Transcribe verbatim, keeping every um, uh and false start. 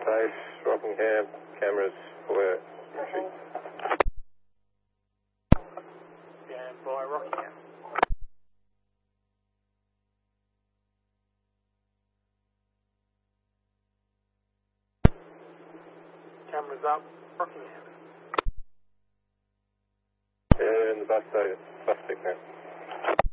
side, Rockingham, cameras for entry. Stand by Rockingham. Cameras up, Rockingham. Yeah, in the bus, bus stick now.